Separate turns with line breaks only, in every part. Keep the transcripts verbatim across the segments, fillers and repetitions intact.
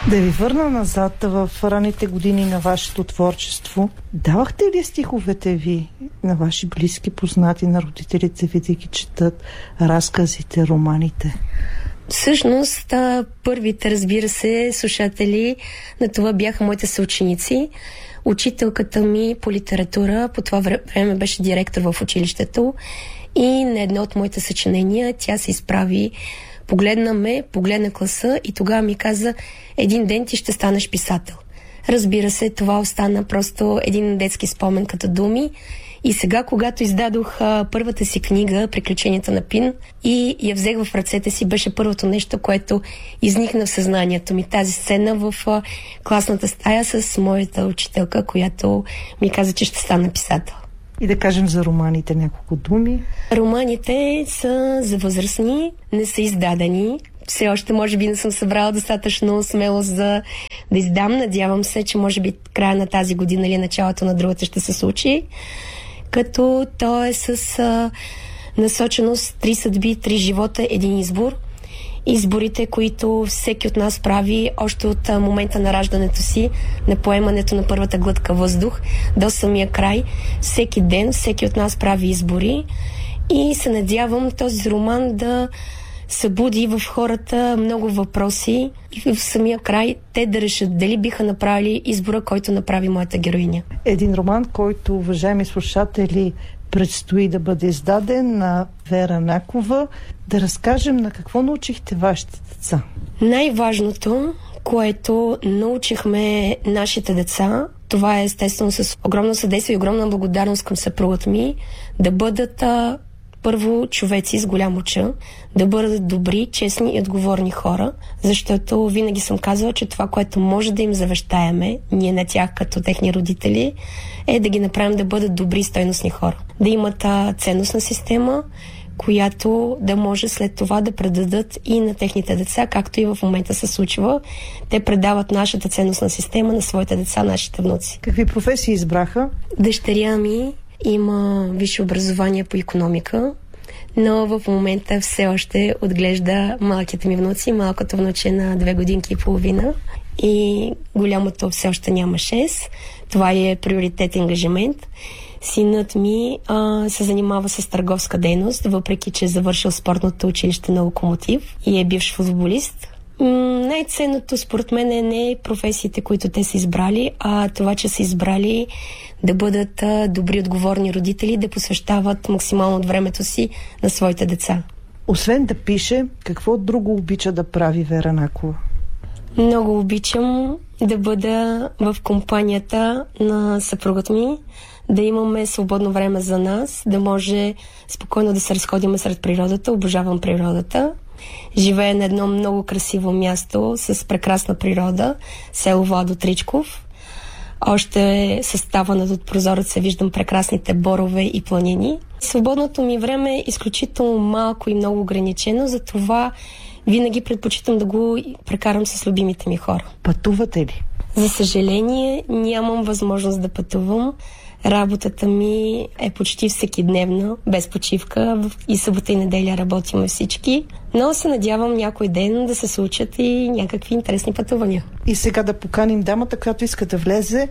Да ви върна назад в ранните години на вашето творчество. Давахте ли стиховете ви на ваши близки, познати, на родителите ви да ги четат, разказите, романите?
Всъщност, първите, разбира се, слушатели на това бяха моите съученици. Учителката ми по литература по това време беше директор в училището и на едно от моите съчинения тя се изправи, погледна ме, погледна класа и тогава ми каза: един ден ти ще станеш писател. Разбира се, това остана просто един детски спомен като думи. И сега, когато издадох а, първата си книга "Приключенията на Пин" и я взех в ръцете си, беше първото нещо, което изникна в съзнанието ми. Тази сцена в а, класната стая с моята учителка, която ми каза, че ще стана писател.
И да кажем за романите няколко думи.
Романите са за възрастни, не са издадени. Все още, може би, не съм събрала достатъчно смелост за да издам. Надявам се, че може би края на тази година или началото на другата ще се случи. Като то е с а, насоченост три съдби, три живота, един избор. Изборите, които всеки от нас прави още от а, момента на раждането си, на поемането на първата глътка въздух до самия край. Всеки ден, всеки от нас прави избори и се надявам този роман да събуди в хората много въпроси и в самия край те да решат дали биха направили избора, който направи моята героиня.
Един роман, който, уважаеми слушатели, предстои да бъде издаден, на Вера Накова. Да разкажем на какво научихте вашите деца.
Най-важното, което научихме нашите деца, това е естествено с огромно съдействие и огромна благодарност към съпругът ми, да бъдат а, първо човеци с голямо Ч, да бъдат добри, честни и отговорни хора, защото винаги съм казала, че това, което може да им завещаеме, ние на тях като техни родители, е да ги направим да бъдат добри, стойностни хора. Да имат а, ценностна система, която да може след това да предадат и на техните деца, както и в момента се случва. Те предават нашата ценностна система на своите деца, нашите внуци.
Какви професии избраха?
Дъщеря ми има висше образование по икономика, но в момента все още отглежда малките ми внуци, малкото внуче на две годинки и половина и голямото все още няма шест. Това е приоритетен ангажимент. Синът ми а, се занимава с търговска дейност, въпреки че е завършил спортното училище на Локомотив и е бивш футболист. М- най-ценното според мен е не професиите, които те са избрали, а това, че са избрали да бъдат а, добри, отговорни родители, да посвещават максимално от времето си на своите деца.
Освен да пише, какво друго обича да прави Вера Накова?
Много обичам да бъда в компанията на съпругът ми, да имаме свободно време за нас, да може спокойно да се разходим сред природата. Обожавам природата. Живея на едно много красиво място с прекрасна природа, село Владо Тричков. Още съставана от прозореца виждам прекрасните борове и планини. Свободното ми време е изключително малко и много ограничено, затова винаги предпочитам да го прекарам с любимите ми хора.
Пътувате ли?
За съжаление, нямам възможност да пътувам. Работата ми е почти всекидневна, без почивка. И събота и неделя работим всички. Но се надявам някой ден да се случат и някакви интересни пътувания.
И сега да поканим дамата, която иска да влезе.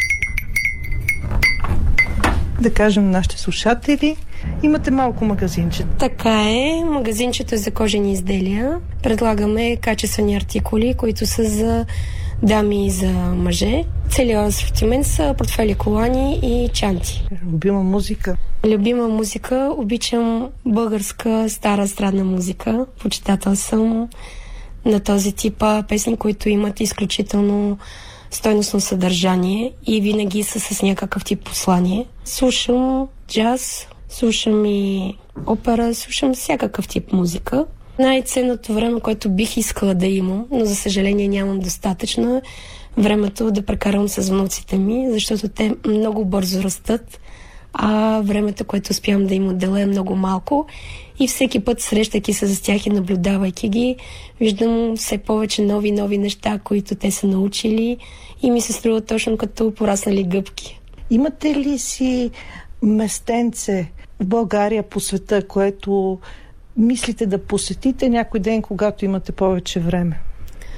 Да кажем нашите слушатели. Имате малко магазинче.
Така е. Магазинчето е за кожени изделия. Предлагаме качествени артикули, които са за дами и за мъже. Целият асортимент са портфели, колани и чанти.
Любима музика?
Любима музика. Обичам българска стара странна музика. Почитател съм на този тип песни, които имат изключително стойностно съдържание и винаги са с някакъв тип послание. Слушам джаз, слушам и опера, слушам всякакъв тип музика. Най-ценното време, което бих искала да имам, но за съжаление нямам достатъчно, времето да прекарам с внуците ми, защото те много бързо растат, а времето, което успявам да им отделя, е много малко. И всеки път, срещайки се с тях и наблюдавайки ги, виждам все повече нови нови неща, които те са научили и ми се струва точно като пораснали гъбки.
Имате ли си местенце в България, по света, което мислите да посетите някой ден, когато имате повече време?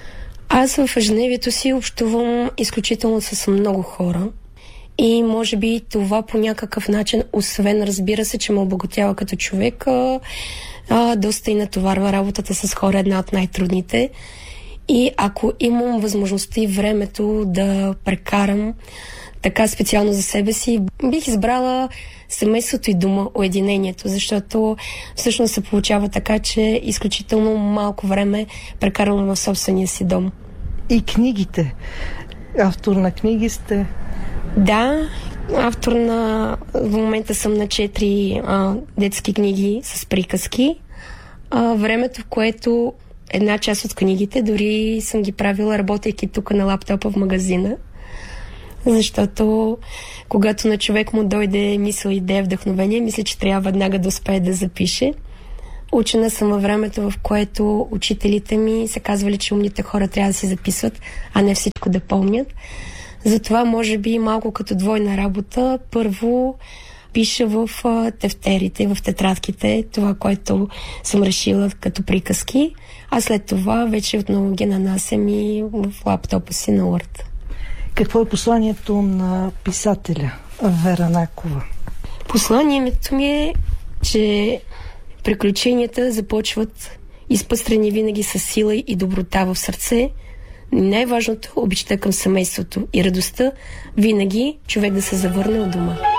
Аз в ежедневието си общувам изключително с много хора и може би това по някакъв начин, освен, разбира се, че ме обогатява като човек, а, а, доста и натоварва работата с хора, една от най-трудните. И ако имам възможността и времето да прекарам така специално за себе си, бих избрала семейството и дома, уединението, защото всъщност се получава така, че изключително малко време прекарвам в собствения си дом.
И книгите. Автор на книги сте?
Да, автор на... В момента съм на четири а, детски книги с приказки. А, времето, в което една част от книгите дори съм ги правила, работейки тук на лаптопа в магазина. Защото когато на човек му дойде мисъл, идея, вдъхновение, мисля, че трябва веднага да успее да запише. Учена съм във времето, в което учителите ми са казвали, че умните хора трябва да си записват, а не всичко да помнят. Затова, може би, малко като двойна работа, първо пиша в тефтерите, в тетрадките, това, което съм решила като приказки, а след това вече отново ги нанасям и в лаптопа си на Word.
Какво е посланието на писателя Вера Накова?
Посланието ми е, че приключенията започват изпъстрени винаги с сила и доброта в сърце. Най-важното е обичта към семейството и радостта винаги човек да се завърне от дома.